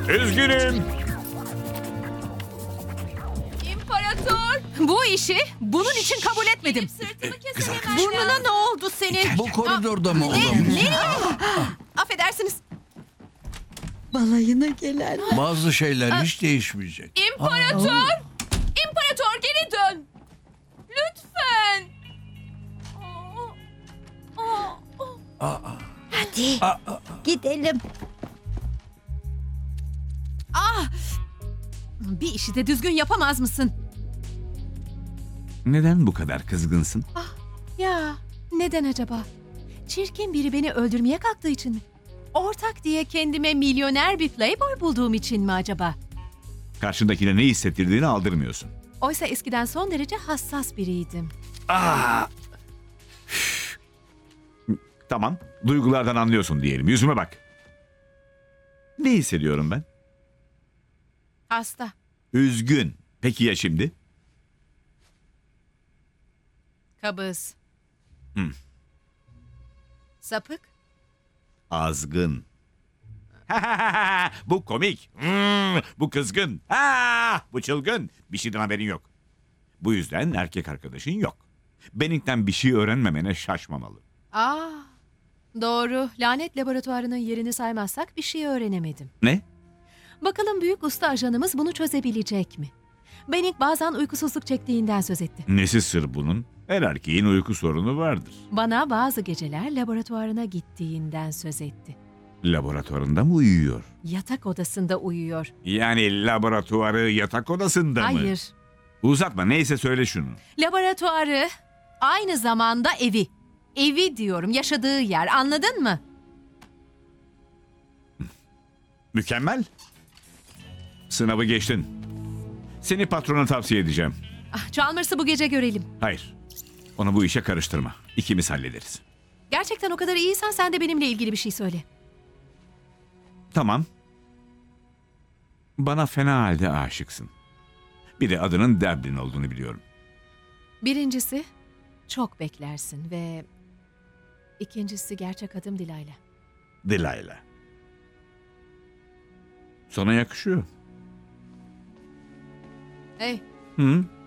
Üzgünüm. İmparator! Bu işi bunun için kabul etmedim. Sırtımı kesemem. Burnuna ne oldu senin? Bu koridorda mı Ne? olamaz? Nereye? Affedersiniz. Balayına gelen. Bazı şeyler hiç değişmeyecek. İmparator! İmparator geri dön! Lütfen! Hadi gidelim. Bir işi de düzgün yapamaz mısın? Neden bu kadar kızgınsın? Ya neden acaba? Çirkin biri beni öldürmeye kalktığı için mi? Ortak diye kendime milyoner bir playboy bulduğum için mi acaba? Karşındakine ne hissettirdiğini aldırmıyorsun. Oysa eskiden son derece hassas biriydim. Tamam, duygulardan anlıyorsun diyelim. Yüzüme bak. Ne hissediyorum ben? Hasta. Üzgün. Peki ya şimdi? Kabız. Sapık. Azgın. Bu komik. Bu kızgın. Bu çılgın. Bir şeyden haberin yok. Bu yüzden erkek arkadaşın yok. Benning'den bir şey öğrenmemene şaşmamalı. Doğru. Lanet laboratuvarının yerini saymazsak bir şey öğrenemedim. Ne? Bakalım büyük usta ajanımız bunu çözebilecek mi? Benning bazen uykusuzluk çektiğinden söz etti. Nesi sır bunun? Her erkeğin uyku sorunu vardır. Bana bazı geceler laboratuvarına gittiğinden söz etti. Laboratuvarında mı uyuyor? Yatak odasında uyuyor. Yani laboratuvarı yatak odasında mı? Hayır. Uzatma, neyse söyle şunu. Laboratuvarı aynı zamanda evi. Evi diyorum, yaşadığı yer. Anladın mı? Mükemmel. Sınavı geçtin. Seni patrona tavsiye edeceğim. Chalmers'ı bu gece görelim. Hayır. Onu bu işe karıştırma. İkimiz hallederiz. Gerçekten o kadar iyiysen sen de benimle ilgili bir şey söyle. Tamam. Bana fena halde aşıksın. Bir de adının Devlin olduğunu biliyorum. Birincisi, çok beklersin ve ikincisi gerçek adım Dilayla. Dilayla. Sana yakışıyor. Hey, Hı?